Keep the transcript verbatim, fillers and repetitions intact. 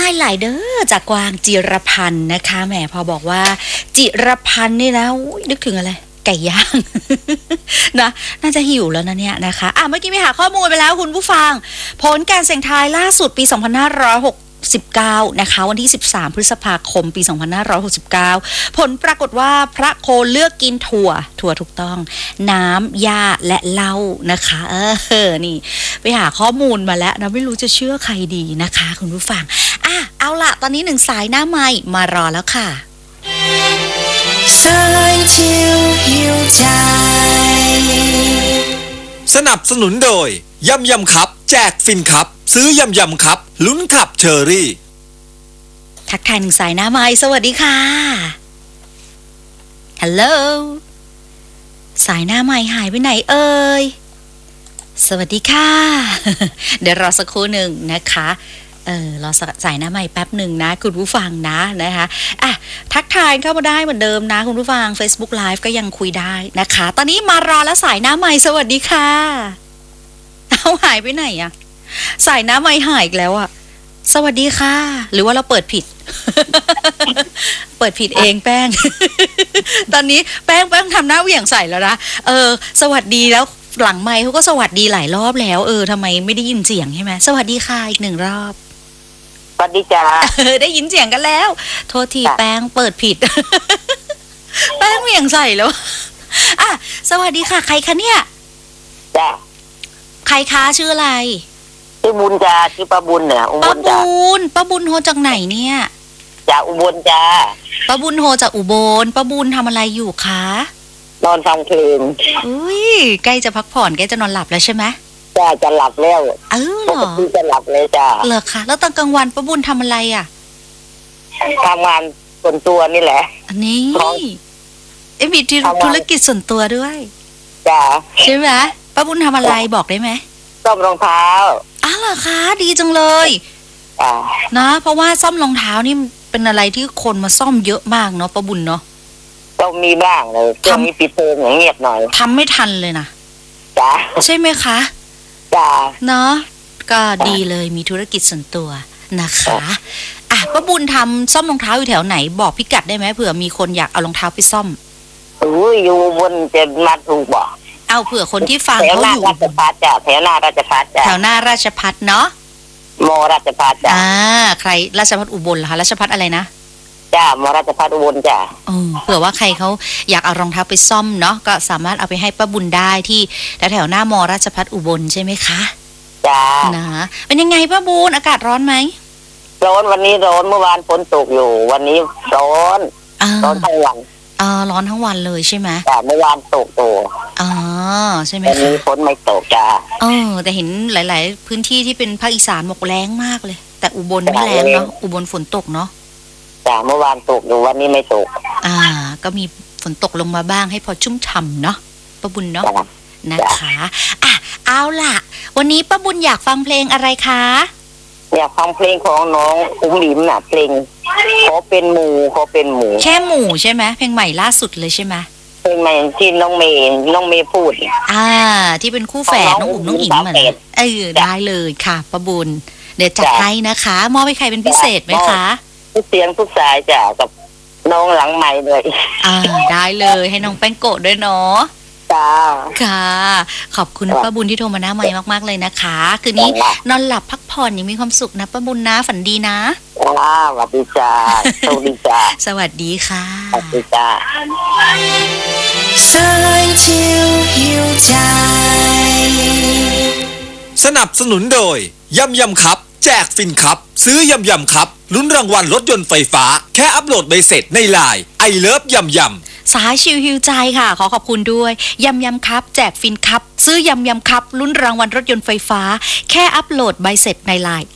ายหลายเด้อจากกวางจิรพันธ์นะคะแหมพอบอกว่าจิรพันธ์นี่นะนึกถึงอะไรไก่ย่าง นะน่าจะหิวแล้วนะเนี่ยนะคะอ่ะเมื่อกี้ไปหาข้อมูลไปแล้วคุณผู้ฟังผลการเสี่ยงทายล่าสุดปีสองพันห้าร้อยหกสิบเก้านะคะวันที่สิบสามพฤษภาคมปีสองพันห้าร้อยหกสิบเก้าผลปรากฏว่าพระโคเลือกกินถั่วถั่วถูกต้องน้ำหญ้าและเหล้านะคะเออนี่ไปหาข้อมูลมาแล้วนะไม่รู้จะเชื่อใครดีนะคะคุณผู้ฟังอ่ะเอาล่ะตอนนี้หนึ่งสายหน้าไมค์มารอแล้วค่ะสายชิวหิวใจสนับสนุนโดยยำยำครับแจกฟินครับซื้อยำยำครับลุ้นขับเชอรี่ทักทายหนึ่งสายหน้าไมค์สวัสดีค่ะฮัลโหลสายหน้าไมค์หายไปไหนเอ่ยสวัสดีค่ะ เดี๋ยวรอสักครู่หนึ่งนะคะเออรอสายหน้าใหม่แป๊บหนึ่งนะคุณผู้ฟังนะนะคะอ่ะทักทายเข้ามาได้เหมือนเดิมนะคุณผู้ฟัง Facebook Live ก็ยังคุยได้นะคะตอนนี้มารอแล้วสายหน้าใหม่สวัสดีค่ะเอาหายไปไหนอะสายหน้าใหม่หายอีกแล้วอะสวัสดีค่ะหรือว่าเราเปิดผิด เปิดผิดเองแป้ง ตอนนี้แป้งแป้งทำหน้าเหวี่ยงใส่แล้วนะเออสวัสดีแล้วหลังไมค์เขาก็สวัสดีหลายรอบแล้วเออทำไมไม่ได้ยินเสียงใช่ไหมสวัสดีค่ะอีกหนึ่งรอบสวัสดีจ้าได้ยินเสียงกันแล้วโทษทีแป้งเปิดผิด แป้งเหวี่ยงใส่แล้วอ่ะสวัสดีค่ะใครคะเนี่ยจ้าใครคะชื่ออะไรชื่อบุญจ้าชื่อป้าบุญเนี่ยอุบลจ้าป้าบุญป้าบุญโทรจากไหนเนี่ยจากอุบลจ้าป้าบุญโทรจากอุบลป้าบุญทำอะไรอยู่คะนอนฟังเพลงอุ้ยใกล้จะพักผ่อนใกล้จะนอนหลับแล้วใช่ไหมจ้าจะหลับแล้วเออเหรอจะหลับเลยจ้าเหรอคะแล้วตอนกลางวันป้าบุญทำอะไรอ่ะทำงานส่วนตัวนี่แหละอันนี้เอ็มมีธุรกิจส่วนตัวด้วยจ้าใช่ไหมป้าบุญทำอะไรบอกได้ไหมซ่อมรองเท้าอ้าวเหรอคะดีจังเลยอ่านะเพราะว่าซ่อมรองเท้านี่เป็นอะไรที่คนมาซ่อมเยอะมากเนาะป้าบุญเนาะต้องมีบ้างเลยช่วงนี้ปิดเทอมอย่างเงียบหน่อยทำไม่ทันเลยนะจ้าใช่ไหมคะจ้าเนาะก็ดีเลยมีธุรกิจส่วนตัวนะคะอ่ะป้าบุญทำซ่อมรองเท้าอยู่แถวไหนบอกพิกัดได้ไหมเผื่อมีคนอยากเอารองเท้าไปซ่อมอุ้ยอยู่บนจะมาถูกบอกเอาเผื่อคนที่ฟังเขาอยู่ราชภัฏจ้ะแถวหน้าราชภัฏจ้ะแถวหน้าราชภัฏเนาะมอราชภัฏจ้ะอ่าใครราชภัฏอุบลเหรอคะราชภัฏอะไรนะจ้ามอราชภัฏอุบลจ้ะเออเผื่อว่าใครเขาอยากเอารองเท้าไปซ่อมเนาะก็สามารถเอาไปให้ป้าบุญได้ที่แถวแถวหน้ามอราชภัฏอุบลใช่ไหมคะจ้านะเป็นยังไงป้าบุญอากาศร้อนไหมร้อนวันนี้ร้อนเมื่อวานฝนตกอยู่วันนี้ร้อนร้อนทั้งวันอ่าร้อนทั้งวันเลยใช่ไหมจ้าเมื่อวานตกตัวอ๋อใช่ไหมวันนี้ฝนไม่ตกจ้าเออแต่เห็นหลายๆพื้นที่ที่เป็นภาคอีสานบอกแรงมากเลยแต่อุบลไม่แรงเนาะอุบลฝนตกเนาะจ้าเมื่อวานตกอยู่วันนี้ไม่ตกอ่าก็มีฝนตกลงมาบ้างให้พอชุ่มฉ่ำเนาะป้าบุญเนาะนะคะอ่ะเอาล่ะวันนี้ป้าบุญอยากฟังเพลงอะไรคะอยากฟังเพลงของน้องอุ้มบิ๋มน่ะเพลงขอเป็นหมู่ขอเป็นหมู่แค่หมู่ใช่ไหมเพลงใหม่ล่าสุดเลยใช่ไหมเพลงใหม่ที่น้องเมย์น้องเมย์พูดอ่าที่เป็นคู่แฝดน้องอุ๋มน้องอิ๋มเหมือนเออได้เลยค่ะป้าบุญเดี๋ยวจัดให้นะคะมอบให้ใครเป็นพิเศษไหมคะทุกเสียงทุกสายจ้ะกับน้องหลังใหม่เลยอ่าได้เลยให้น้องแป้งโกะด้วยเนาะจ้าค่ะขอบคุณป้าบุญที่โทรมาหน้าใหม่มากๆเลยนะคะคืนนี้นอนหลับพักผ่อนอย่างมีความสุขนะป้าบุญนะฝันดีนะจ้าสวัสดีจ้าสวัสดีจ้าสวัสดีค่ะสวัสดีจ้าสายชิวหิวใจสนับสนุนโดยยำยำครับแจกฟินครับซื้อยำยำครับลุ้นรางวัลรถยนต์ไฟฟ้าแค่อัปโหลดใบเสร็จในไลน์ไอเลิฟยำยำสายชิวหิวใจค่ะขอขอบคุณด้วยยำยำครับแจกฟินครับซื้อยำยำครับลุ้นรางวัลรถยนต์ไฟฟ้าแค่อัปโหลดใบเสร็จในไลน์